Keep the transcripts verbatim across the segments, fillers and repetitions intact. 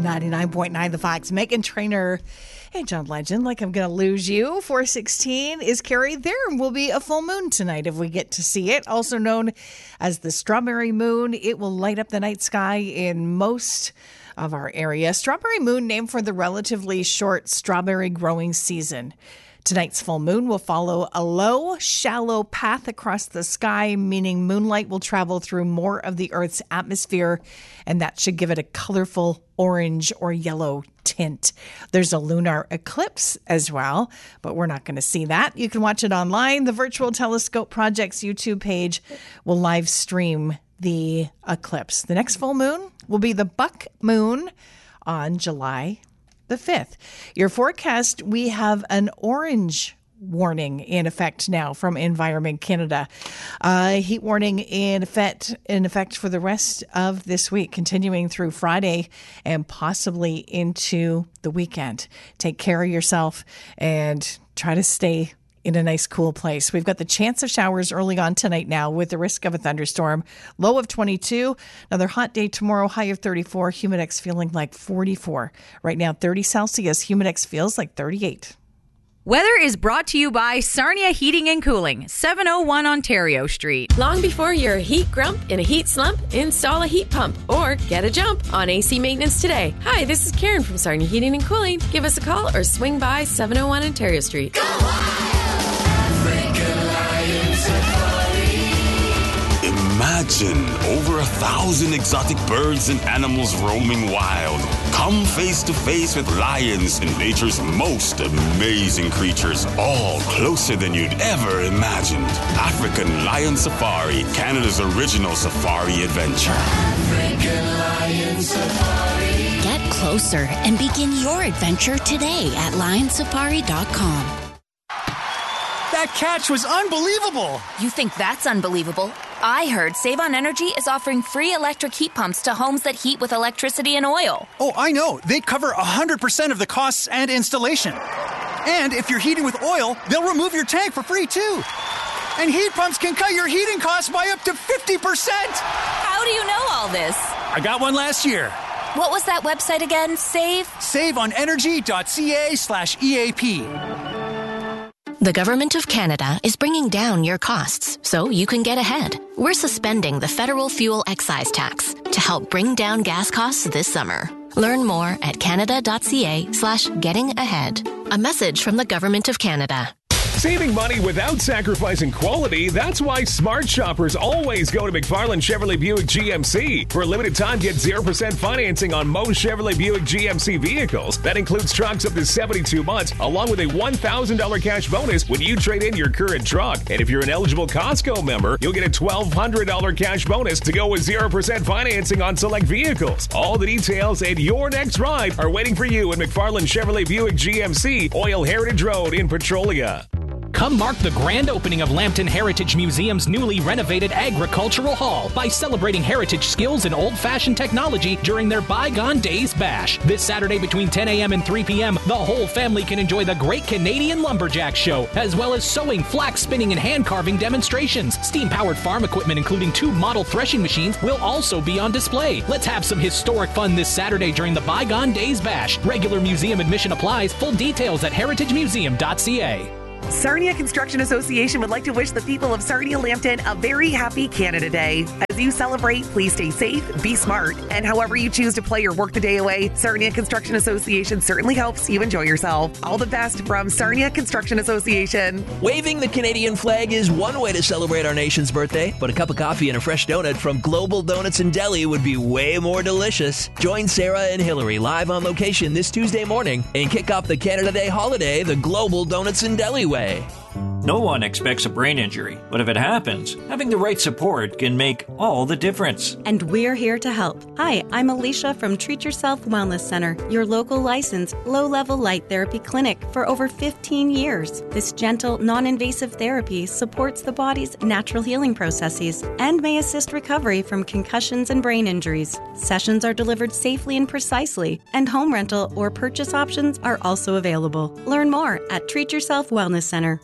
ninety-nine point nine The Fox. Meghan Trainor and John Legend, like I'm going to lose you. four sixteen is Carrie. There will be a full moon tonight if we get to see it. Also known as the strawberry moon. It will light up the night sky in most of our area. Strawberry moon named for the relatively short strawberry growing season. Tonight's full moon will follow a low, shallow path across the sky, meaning moonlight will travel through more of the Earth's atmosphere, and that should give it a colorful orange or yellow tint. There's a lunar eclipse as well, but we're not going to see that. You can watch it online. The Virtual Telescope Project's YouTube page will live stream the eclipse. The next full moon will be the Buck Moon on July the fifth. Your forecast, we have an orange warning in effect now from Environment Canada. Uh, heat warning in effect, in effect for the rest of this week, continuing through Friday and possibly into the weekend. Take care of yourself and try to stay in a nice, cool place. We've got the chance of showers early on tonight now with the risk of a thunderstorm. Low of twenty-two. Another hot day tomorrow, high of thirty-four. Humidex feeling like forty-four. Right now, thirty Celsius. Humidex feels like thirty-eight. Weather is brought to you by Sarnia Heating and Cooling, seven oh one Ontario Street. Long before you're a heat grump in a heat slump, install a heat pump or get a jump on A C maintenance today. Hi, this is Karen from Sarnia Heating and Cooling. Give us a call or swing by seven oh one Ontario Street. Go wild! Imagine over a thousand exotic birds and animals roaming wild. Come face to face with lions and nature's most amazing creatures, all closer than you'd ever imagined. African Lion Safari, Canada's original safari adventure. African Lion Safari. Get closer and begin your adventure today at lion safari dot com. That catch was unbelievable! You think that's unbelievable? I heard Save on Energy is offering free electric heat pumps to homes that heat with electricity and oil. Oh, I know. They cover one hundred percent of the costs and installation. And if you're heating with oil, they'll remove your tank for free, too. And heat pumps can cut your heating costs by up to fifty percent! How do you know all this? I got one last year. What was that website again? Save? save on energy dot c a slash E A P. The Government of Canada is bringing down your costs so you can get ahead. We're suspending the federal fuel excise tax to help bring down gas costs this summer. Learn more at canada dot c a slash getting ahead. A message from the Government of Canada. Saving money without sacrificing quality, that's why smart shoppers always go to McFarland Chevrolet Buick G M C. For a limited time, get zero percent financing on most Chevrolet Buick G M C vehicles. That includes trucks up to seventy-two months, along with a one thousand dollars cash bonus when you trade in your current truck. And if you're an eligible Costco member, you'll get a twelve hundred dollars cash bonus to go with zero percent financing on select vehicles. All the details and your next ride are waiting for you at McFarland Chevrolet Buick G M C, Oil Heritage Road in Petrolia. Come mark the grand opening of Lambton Heritage Museum's newly renovated Agricultural Hall by celebrating heritage skills and old-fashioned technology during their Bygone Days Bash. This Saturday between ten a.m. and three p.m., the whole family can enjoy the Great Canadian Lumberjack Show, as well as sewing, flax spinning, and hand-carving demonstrations. Steam-powered farm equipment, including two model threshing machines, will also be on display. Let's have some historic fun this Saturday during the Bygone Days Bash. Regular museum admission applies. Full details at heritage museum dot c a. Sarnia Construction Association would like to wish the people of Sarnia Lambton a very happy Canada Day. As you celebrate, please stay safe, be smart, and however you choose to play or work the day away, Sarnia Construction Association certainly helps you enjoy yourself. All the best from Sarnia Construction Association. Waving the Canadian flag is one way to celebrate our nation's birthday, but a cup of coffee and a fresh donut from Global Donuts and Deli would be way more delicious. Join Sarah and Hillary live on location this Tuesday morning and kick off the Canada Day holiday the Global Donuts and Deli way. No one expects a brain injury, but if it happens, having the right support can make all the difference. And we're here to help. Hi, I'm Alicia from Treat Yourself Wellness Center, your local licensed low-level light therapy clinic for over fifteen years. This gentle, non-invasive therapy supports the body's natural healing processes and may assist recovery from concussions and brain injuries. Sessions are delivered safely and precisely, and home rental or purchase options are also available. Learn more at Treat Yourself Wellness Center.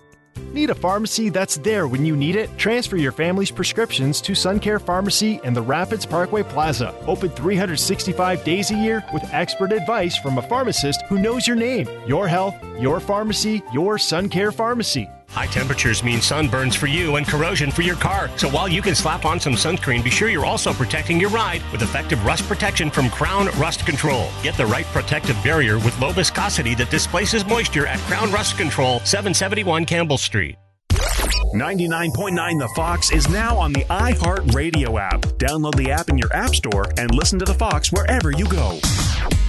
Need a pharmacy that's there when you need it? Transfer your family's prescriptions to SunCare Pharmacy in the Rapids Parkway Plaza. Open three hundred sixty-five days a year with expert advice from a pharmacist who knows your name. Your health, your pharmacy, your SunCare Pharmacy. High temperatures mean sunburns for you and corrosion for your car. So while you can slap on some sunscreen, be sure you're also protecting your ride with effective rust protection from Crown Rust Control. Get the right protective barrier with low viscosity that displaces moisture at Crown Rust Control, seven seventy-one Campbell Street. ninety-nine point nine The Fox is now on the iHeartRadio app. Download the app in your app store and listen to The Fox wherever you go.